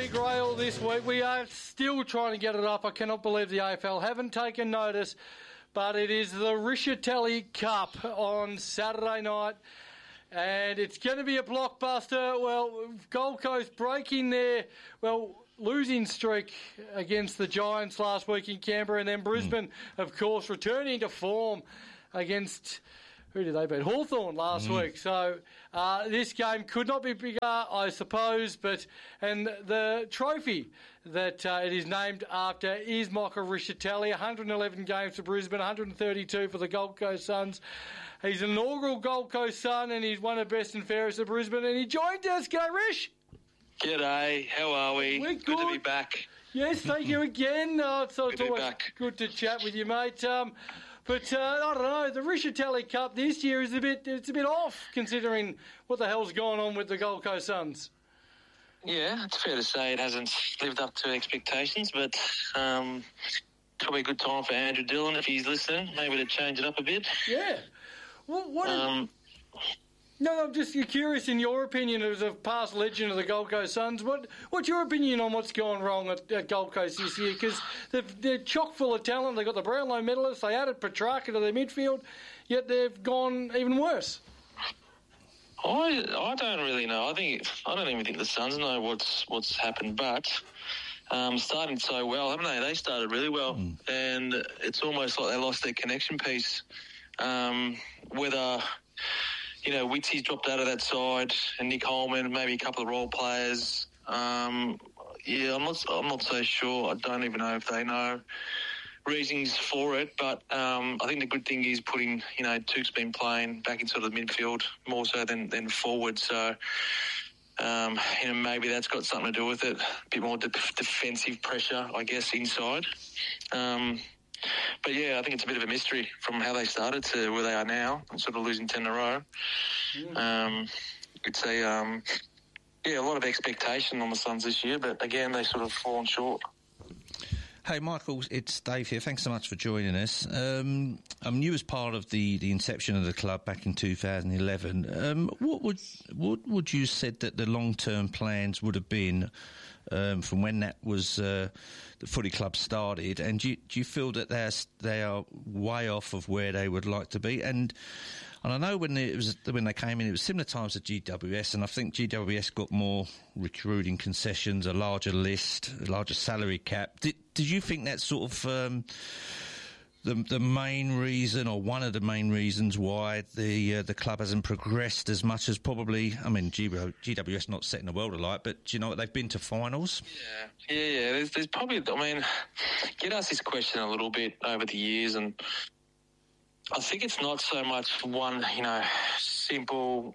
Holy Grail this week. We are still trying to get it up. I cannot believe the AFL haven't taken notice, but it is the Richatelli Cup on Saturday night, and it's going to be a blockbuster. Well, Gold Coast breaking their, losing streak against the Giants last week in Canberra, and then Brisbane, of course, returning to form against... Who did they beat? Hawthorn last week. So this game could not be bigger, I suppose. And the trophy that it is named after is Michael Richatelli. 111 games for Brisbane, 132 for the Gold Coast Suns. He's an inaugural Gold Coast Sun, and he's one of the best and fairest of Brisbane. And he joined us. G'day, Rish. G'day. How are we? We're good to be back. Yes, thank you again. It's always good to chat with you, mate. But I don't know, the Richatelli Cup this year is a bit off, considering what the hell's going on with the Gold Coast Suns. Yeah, it's fair to say it hasn't lived up to expectations, but probably a good time for Andrew Dillon, if he's listening, maybe to change it up a bit. Yeah. No, I'm just curious, in your opinion, as a past legend of the Gold Coast Suns, what's your opinion on what's gone wrong at Gold Coast this year? Because they're chock full of talent. They've got the Brownlow medalists. They added Petrarca to their midfield, yet they've gone even worse. I don't really know. I don't even think the Suns know what's happened, but starting so well, haven't they? They started really well, and it's almost like they lost their connection piece. Whether... Witsy's dropped out of that side, and Nick Holman, maybe a couple of role players. I'm not so sure. I don't even know if they know reasons for it. But I think the good thing is putting, Tuke's been playing back in sort of the midfield more so than forward. So, maybe that's got something to do with it. A bit more defensive pressure, I guess, inside. But yeah, I think it's a bit of a mystery from how they started to where they are now, and sort of losing 10 in a row. It's a lot of expectation on the Suns this year, but again, they sort of fallen short. Hey, Michael, it's Dave here. Thanks so much for joining us. You was part of the inception of the club back in 2011. What would you said that the long-term plans would have been from when that was the footy club started? And do you feel that they are way off of where they would like to be? And I know when they came in, it was similar times to GWS, and I think GWS got more recruiting concessions, a larger list, a larger salary cap. Did you think that's sort of the main reason, or one of the main reasons why the club hasn't progressed as much as probably? I mean, GWS not setting the world alight, but do you know what, they've been to finals? Yeah. There's probably, get asked this question a little bit over the years, and I think it's not so much one, simple,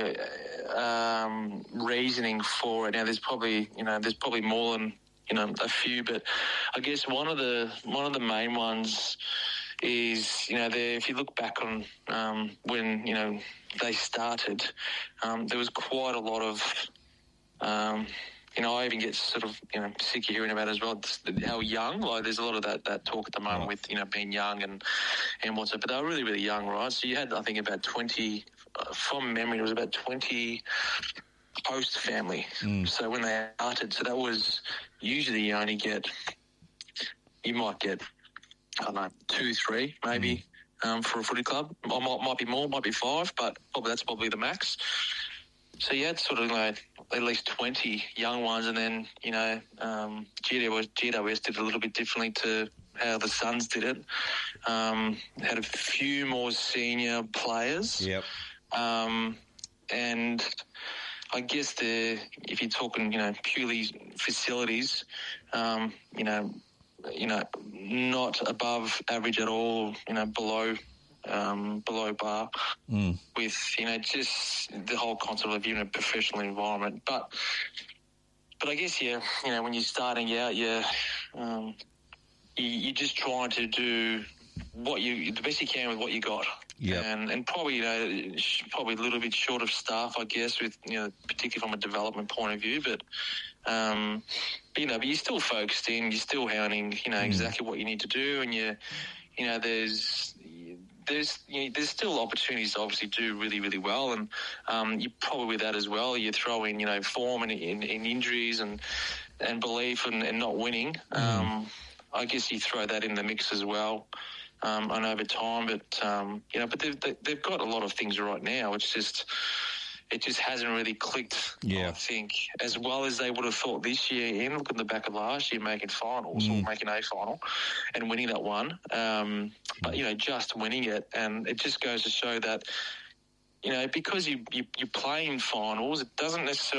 reasoning for it. Now, there's probably more than, a few, but I guess one of the main ones is, if you look back on when, they started, there was quite a lot of, I even get sort of, sick of hearing about it as well, how young, there's a lot of that talk at the moment with, being young and what's it, but they were really, really young, right? So you had, I think, about 20, from memory, it was about 20 host family. So when they started, so that was usually you might get, I don't know, 2, 3 maybe for a footy club. Might be more, might be 5, but that's probably the max. So you had sort of at least 20 young ones, and then GWS did it a little bit differently to how the Suns did it. Had a few more senior players. Yep. And I guess if you're talking, purely facilities, not above average at all, below bar, with, just the whole concept of living in a professional environment. But I guess, when you're starting out, you're just trying to do the best you can with what you got. Yeah, and probably probably a little bit short of staff, I guess, with particularly from a development point of view. But but you're still focused in, you're still hounding, exactly what you need to do, and there's still opportunities to obviously do really, really well, and you probably with that as well, you throw in form and in injuries and and belief and not winning. I guess you throw that in the mix as well. And over time, but they've got a lot of things right now. It just hasn't really clicked. Yeah. I think as well as they would have thought this year. Look at the back of last year, making finals or making a final and winning that one. But just winning it, and it just goes to show that because you play in finals, it doesn't necessarily